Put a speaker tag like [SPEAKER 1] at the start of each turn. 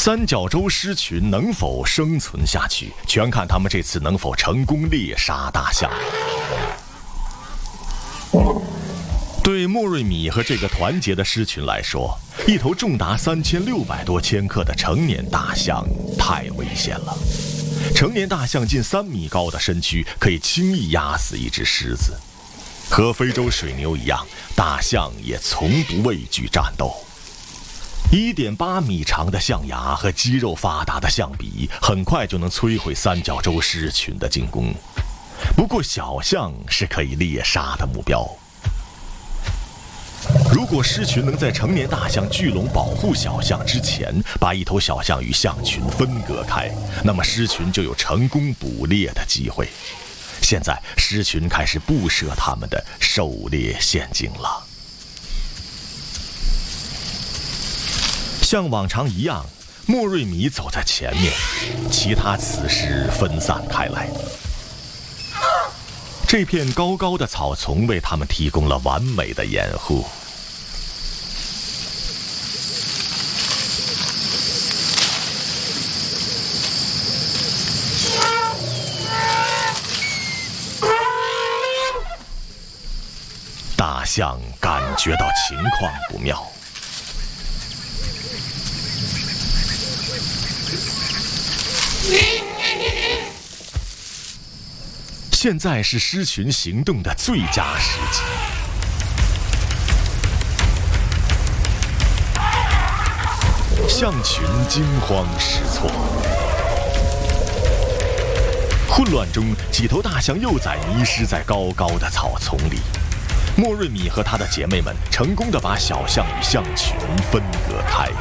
[SPEAKER 1] 三角洲狮群能否生存下去，全看他们这次能否成功猎杀大象。对莫瑞米和这个团结的狮群来说，一头重达3600多千克的成年大象太危险了。成年大象近3米高的身躯可以轻易压死一只狮子。和非洲水牛一样，大象也从不畏惧战斗。1.8米长的象牙和肌肉发达的象鼻，很快就能摧毁三角洲狮群的进攻。不过小象是可以猎杀的目标。如果狮群能在成年大象聚拢保护小象之前，把一头小象与象群分隔开，那么狮群就有成功捕猎的机会。现在狮群开始布设他们的狩猎陷阱了。像往常一样，莫瑞米走在前面，其他雌狮分散开来。这片高高的草丛为他们提供了完美的掩护。大象感觉到情况不妙。现在是狮群行动的最佳时机。象群惊慌失措，混乱中，几头大象幼崽迷失在高高的草丛里。莫瑞米和他的姐妹们成功地把小象与象群分隔开。